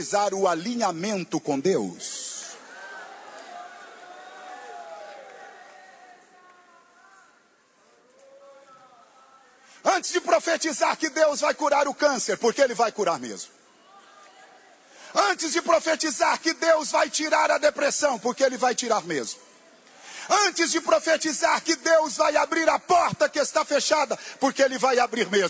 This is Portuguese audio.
O alinhamento com Deus. Antes de profetizar que Deus vai curar o câncer, porque Ele vai curar mesmo. Antes de profetizar que Deus vai tirar a depressão, porque Ele vai tirar mesmo. Antes de profetizar que Deus vai abrir a porta que está fechada, porque Ele vai abrir mesmo.